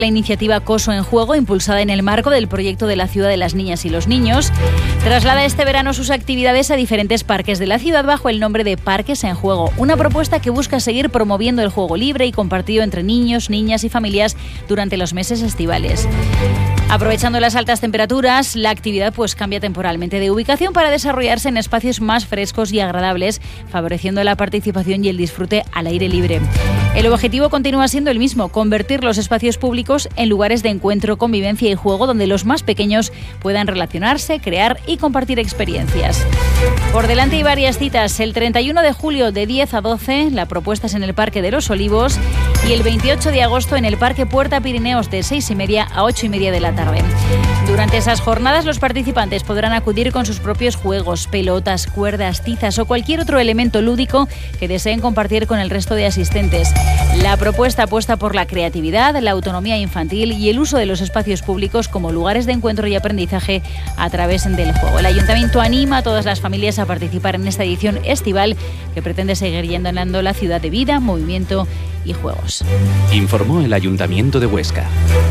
La iniciativa Coso en Juego, impulsada en el marco del proyecto de la Ciudad de las Niñas y los Niños, traslada este verano sus actividades a diferentes parques de la ciudad bajo el nombre de Parques en Juego, una propuesta que busca seguir promoviendo el juego libre y compartido entre niños, niñas y familias durante los meses estivales. Aprovechando las altas temperaturas, la actividad cambia temporalmente de ubicación para desarrollarse en espacios más frescos y agradables, favoreciendo la participación y el disfrute al aire libre. El objetivo continúa siendo el mismo: convertir los espacios públicos en lugares de encuentro, convivencia y juego donde los más pequeños puedan relacionarse, crear y compartir experiencias. Por delante hay varias citas. El 31 de julio de 10 a 12, la propuesta es en el Parque de los Olivos, y el 28 de agosto en el Parque Puerta Pirineos de 6:30 a 8:30 de la tarde. Durante esas jornadas, los participantes podrán acudir con sus propios juegos, pelotas, cuerdas, tizas o cualquier otro elemento lúdico que deseen compartir con el resto de asistentes. La propuesta apuesta por la creatividad, la autonomía infantil y el uso de los espacios públicos como lugares de encuentro y aprendizaje a través del juego. El Ayuntamiento anima a todas las familias a participar en esta edición estival que pretende seguir llenando la ciudad de vida, movimiento y juegos. Informó el Ayuntamiento de Huesca.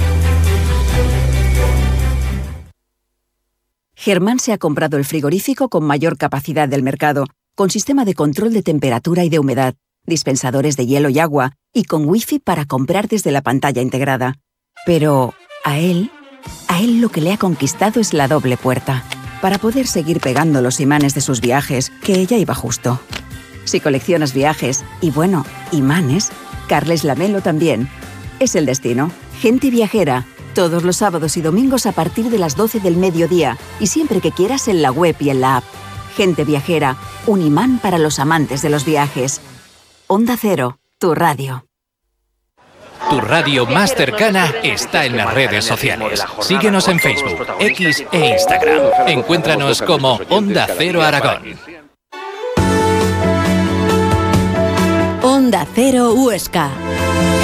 Germán se ha comprado el frigorífico con mayor capacidad del mercado, con sistema de control de temperatura y de humedad, dispensadores de hielo y agua, y con wifi para comprar desde la pantalla integrada. Pero a él lo que le ha conquistado es la doble puerta, para poder seguir pegando los imanes de sus viajes, que ya iba justo. Si coleccionas viajes, y bueno, imanes, Carles Lamelo también. Es el destino. Gente viajera. Todos los sábados y domingos a partir de las 12 del mediodía y siempre que quieras en la web y en la app. Gente viajera, un imán para los amantes de los viajes. Onda Cero, tu radio. Tu radio más cercana está en las redes sociales. Síguenos en Facebook, X e Instagram. Encuéntranos como Onda Cero Aragón. Onda Cero Huesca.